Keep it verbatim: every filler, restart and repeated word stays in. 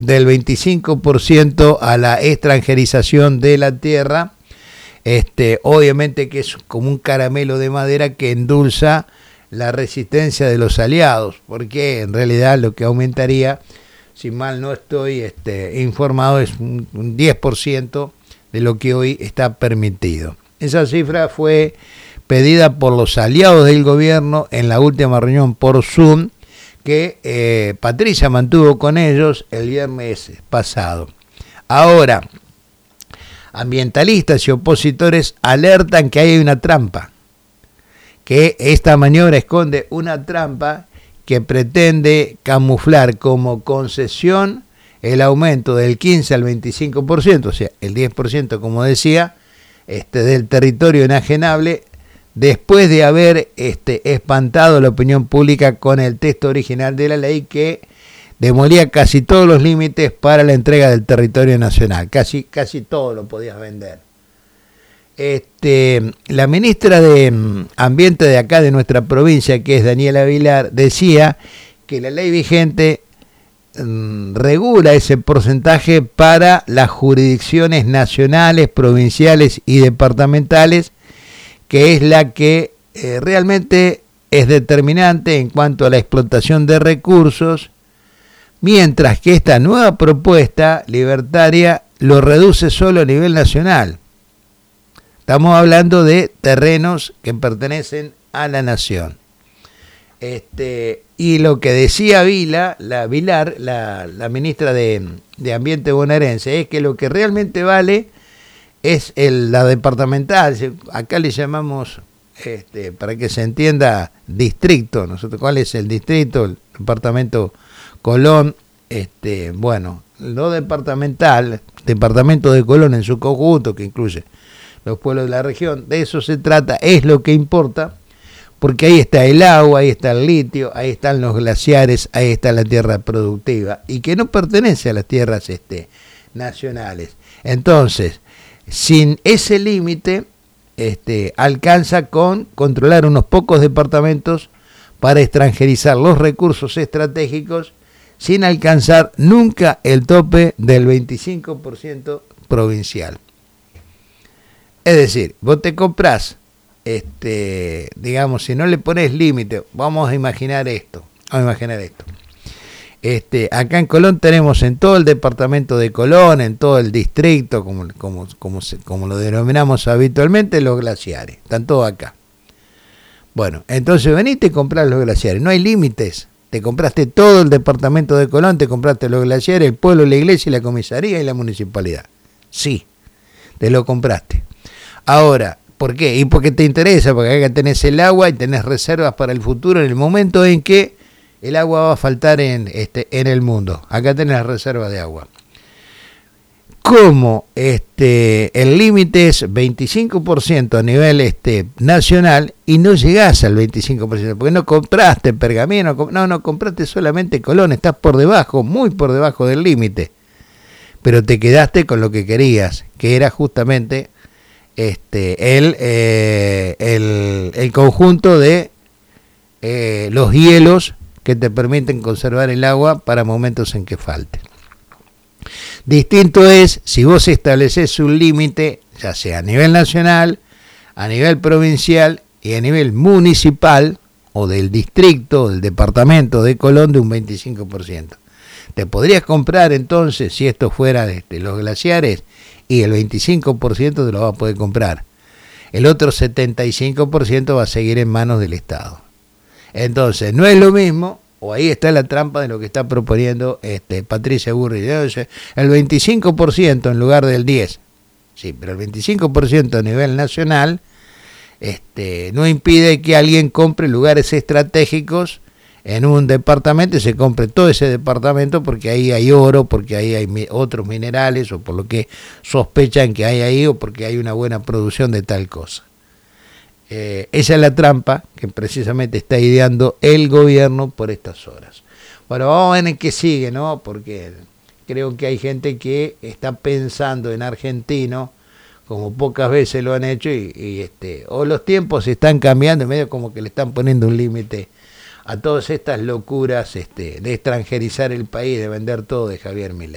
del veinticinco por ciento a la extranjerización de la tierra, este, obviamente que es como un caramelo de madera que endulza la resistencia de los aliados, porque en realidad lo que aumentaría, si mal no estoy este, informado, es un, un diez por ciento de lo que hoy está permitido. Esa cifra fue pedida por los aliados del gobierno en la última reunión por Zoom que eh, Patricia mantuvo con ellos el viernes pasado. Ahora, ambientalistas y opositores alertan que hay una trampa, que esta maniobra esconde una trampa que pretende camuflar como concesión el aumento del quince al veinticinco por ciento, o sea, el diez por ciento, como decía, este, del territorio enajenable, después de haber este, espantado la opinión pública con el texto original de la ley que demolía casi todos los límites para la entrega del territorio nacional, casi, casi todo lo podías vender. Este, la ministra de Ambiente de acá, de nuestra provincia, que es Daniela Vilar, decía que la ley vigente mmm, regula ese porcentaje para las jurisdicciones nacionales, provinciales y departamentales, que es la que eh, realmente es determinante en cuanto a la explotación de recursos, mientras que esta nueva propuesta libertaria lo reduce solo a nivel nacional. Estamos hablando de terrenos que pertenecen a la nación. Este, y lo que decía Vila, la Vilar, la, la ministra de, de Ambiente bonaerense, es que lo que realmente vale es el, la departamental. Acá le llamamos, este, para que se entienda, distrito. Nosotros, ¿cuál es el distrito? El departamento Colón. Este, bueno, lo departamental, departamento de Colón en su conjunto, que incluye los pueblos de la región, de eso se trata, es lo que importa, porque ahí está el agua, ahí está el litio, ahí están los glaciares, ahí está la tierra productiva, y que no pertenece a las tierras este, nacionales. Entonces, sin ese límite, este, alcanza con controlar unos pocos departamentos para extranjerizar los recursos estratégicos, sin alcanzar nunca el tope del veinticinco por ciento provincial. Es decir, vos te comprás, este, digamos, si no le pones límite, vamos a imaginar esto, vamos a imaginar esto. Este, acá en Colón tenemos en todo el departamento de Colón, en todo el distrito, como, como, como, se, como lo denominamos habitualmente, los glaciares, están todos acá. Bueno, entonces veniste y comprás los glaciares, no hay límites, te compraste todo el departamento de Colón, te compraste los glaciares, el pueblo, la iglesia, y la comisaría y la municipalidad. Sí, te lo compraste. Ahora, ¿por qué? Y porque te interesa, porque acá tenés el agua y tenés reservas para el futuro en el momento en que el agua va a faltar en, este, en el mundo. Acá tenés reservas de agua. Como este, el límite es veinticinco por ciento a nivel este, nacional y no llegás al veinticinco por ciento, porque no compraste Pergamino, no, no compraste solamente Colón, estás por debajo, muy por debajo del límite. Pero te quedaste con lo que querías, que era justamente Este, el, eh, el, el conjunto de eh, los hielos que te permiten conservar el agua para momentos en que falte. Distinto es si vos estableces un límite, ya sea a nivel nacional, a nivel provincial y a nivel municipal o del distrito o del departamento de Colón de un veinticinco por ciento. Te podrías comprar entonces, si esto fuera de, de los glaciares, y el veinticinco por ciento te lo va a poder comprar. El otro setenta y cinco por ciento va a seguir en manos del Estado. Entonces, no es lo mismo, o ahí está la trampa de lo que está proponiendo este, Patricia Burri. El veinticinco por ciento en lugar del diez por ciento. Sí, pero el veinticinco por ciento a nivel nacional este, no impide que alguien compre lugares estratégicos en un departamento y se compre todo ese departamento porque ahí hay oro, porque ahí hay otros minerales o por lo que sospechan que hay ahí o porque hay una buena producción de tal cosa. Eh, esa es la trampa que precisamente está ideando el gobierno por estas horas. Bueno, vamos a ver en qué sigue, ¿no? Porque creo que hay gente que está pensando en argentino como pocas veces lo han hecho y, y este, o los tiempos se están cambiando, medio como que le están poniendo un límite a todas estas locuras este, de extranjerizar el país, de vender todo de Javier Milei.